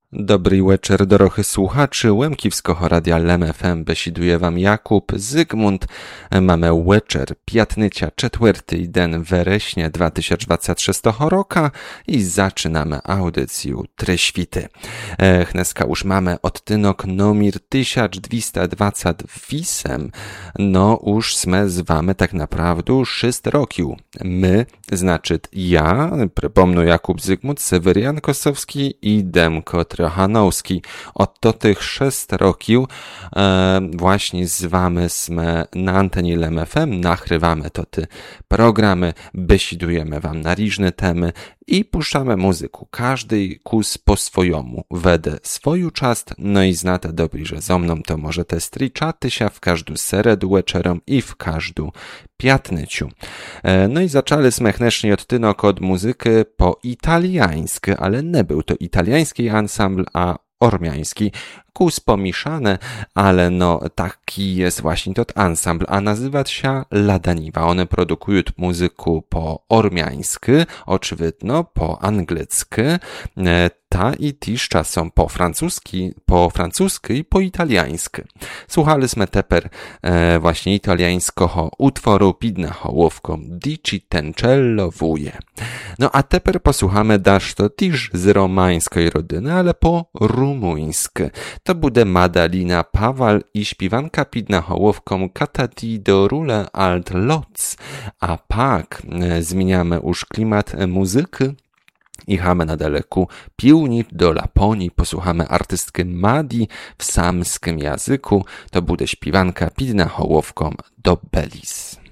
Dobry wieczór, dorochy słuchaczy, Łemkiwskiego Radia Lem FM, besiduje wam Jakub Zygmunt. Mamy wieczór, piatnycia, czwarty den wereśnie 2026 roku i zaczynamy audycję Treświty. Dneska już mamy odtynok nomir 1228, no już sme z wami tak naprawdę 6 rokił. My, znaczy ja, przypomnę Jakub Zygmunt, Seweryjan Kosowski i Demko Trochanowski. Od tych 6 rokił właśnie z wami sme na antenie Lem FM, nachrywamy te programy, besidujemy wam na różne temy i puszczamy muzyku. Każdy kus po swojemu, wede swoją czast, no i znate dobry, że ze mną to może te striczaty się w każdą seredu wieczorem i w każdą piatnyciu. No i zaczęli smechnecznie odtynok od muzyki po italiańsky, ale nie był to italiański ansambl, a ormiański. Kus pomieszane, ale no taki jest właśnie to ansambl, a nazywa się Ladaniwa. One produkują muzykę po ormiańsky, oczywiście po angielsky, ta i też czasem po francuski i po italiańsky. Słuchaliśmy teper właśnie italiańskiego utworu pidna hołowką Dici Tencello Wuje. No a teper posłuchamy dasz to też z romańskiej rodziny, ale po rumuńsku. To bude Madalina Pawal i śpiewanka pidna hołowką Katati do Rule Alt Loc. A pak zmieniamy już klimat muzyki. Jechamy na daleku piłni do Laponii, posłuchamy artystki Madi w samskim języku. To bude śpiewanka pidna hołowką do Belize.